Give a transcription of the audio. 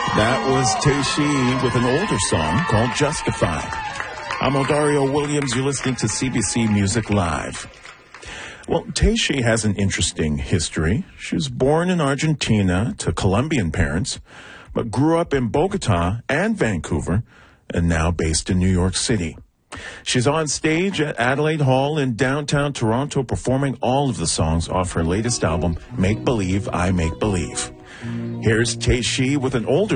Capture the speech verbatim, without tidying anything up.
That was Teishi with an older song called Justified. I'm Odario Williams. You're listening to C B C Music Live. Well, Teishi has an interesting history. She was born in Argentina to Colombian parents, but grew up in Bogota and Vancouver, and now based in New York City. She's on stage at Adelaide Hall in downtown Toronto performing all of the songs off her latest album, Make Believe, I Make Believe. Here's Teishi with an older